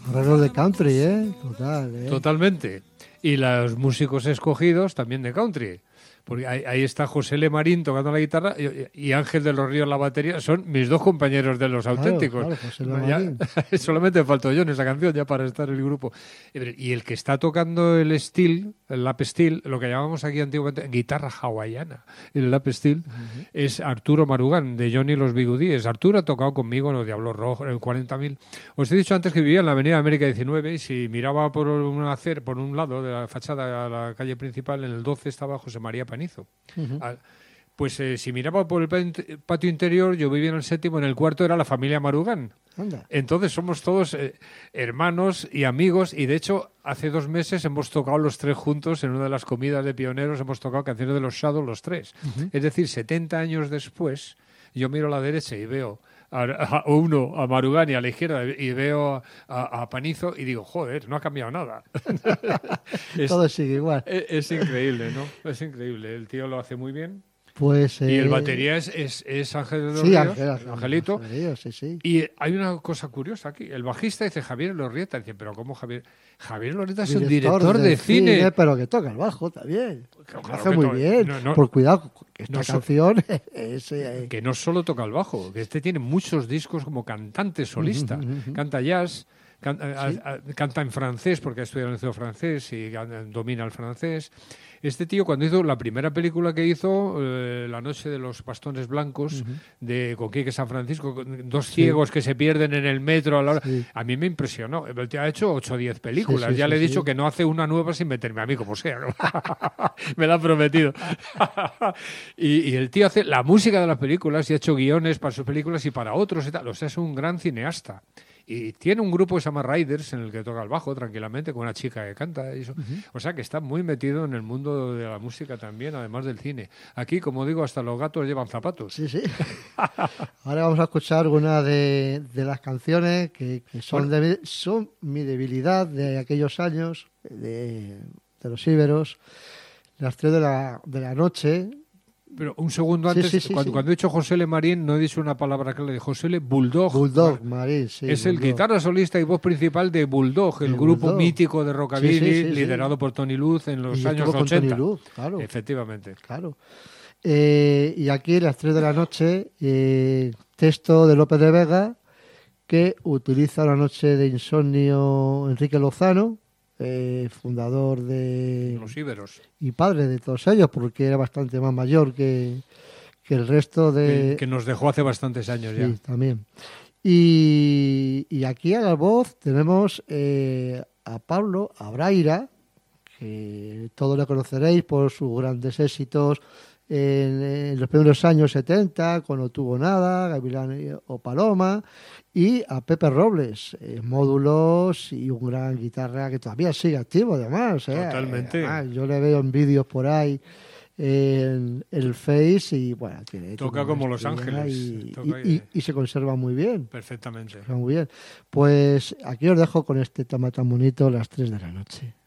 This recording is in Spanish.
Arreglos de country, Total, Totalmente. Y los músicos escogidos también de country. Porque ahí está José Le Marín tocando la guitarra y Ángel de los Ríos la batería. Son mis dos compañeros de los auténticos. Claro, José Le Marín. Solamente falto yo en esa canción ya para estar en el grupo. Y el que está tocando el steel, el lap steel, lo que llamamos aquí antiguamente guitarra hawaiana, el lap steel, es Arturo Marugán, de Johnny y los Bigudíes. Arturo ha tocado conmigo en Los Diablos Rojos, en 40.000. Os he dicho antes que vivía en la Avenida América 19 y si miraba por un lado de la fachada a la calle principal, en el 12 estaba José María Panizo. Pues si miraba por el patio interior, yo vivía en el 7º, en el 4º era la familia Marugán. Anda. Entonces somos todos hermanos y amigos, y de hecho hace 2 meses hemos tocado los 3 juntos en una de las comidas de pioneros, hemos tocado canciones de los Shadows los 3. Es decir, 70 años después, yo miro a la derecha y veo a Marugán y a la izquierda y veo a Panizo y digo, joder, no ha cambiado nada. Todo sigue igual. Es increíble, ¿no? Es increíble. El tío lo hace muy bien. Pues, y el batería es Ángel de los sí, Ríos, Angelito. Sí. Y hay una cosa curiosa aquí. El bajista dice Javier Lorrieta. Dice, ¿pero cómo Javier? Javier Lorrieta es un director de cine. Pero que toca el bajo también. Claro, hace que muy bien. Por cuidado, esta canción es... Que no solo toca el bajo, que tiene muchos discos como cantante solista. Canta jazz, canta en francés, porque ha estudiado en el Liceo francés y domina el francés. Este tío, cuando hizo la primera película que hizo, La noche de los bastones blancos, con Quique San Francisco, 2 ciegos que se pierden en el metro a la hora, a mí me impresionó. El tío ha hecho 8 o 10 películas. Ya le he dicho que no hace una nueva sin meterme a mí, como sea. Me la ha prometido. y el tío hace la música de las películas y ha hecho guiones para sus películas y para otros y tal. O sea, es un gran cineasta. Y tiene un grupo que se llama Riders, en el que toca el bajo tranquilamente, con una chica que canta. Y eso. O sea, que está muy metido en el mundo de la música también, además del cine. Aquí, como digo, hasta los gatos llevan zapatos. Sí. Ahora vamos a escuchar una de las canciones que son mi debilidad de aquellos años, de los íberos, las 3 de la noche. Pero un segundo antes, cuando he dicho José Le Marín, no he dicho una palabra clave de José Le Bulldog. Bulldog Marín, sí. Es el guitarra solista y voz principal de Bulldog, el grupo mítico de rockabilly, liderado por Tony Luz en los años 80. Tony Luz, claro. Efectivamente. Claro. Y aquí, las 3 de la noche, texto de López de Vega, que utiliza La noche de insomnio Enrique Lozano, fundador de Los Íberos y padre de todos ellos, porque era bastante más mayor que el resto de... Que nos dejó hace bastantes años ya. Sí, también. Y aquí a la voz tenemos a Pablo Abraira, que todos le conoceréis por sus grandes éxitos en los primeros años 70, con No tuvo nada, Gavilán o Paloma, y a Pepe Robles, módulos y un gran guitarra que todavía sigue activo, además. Totalmente. Además, yo le veo en vídeos por ahí en el Face y bueno, toca como Los Ángeles y se conserva muy bien. Perfectamente. Muy bien. Pues aquí os dejo con este tema tan bonito, Las 3 de la noche.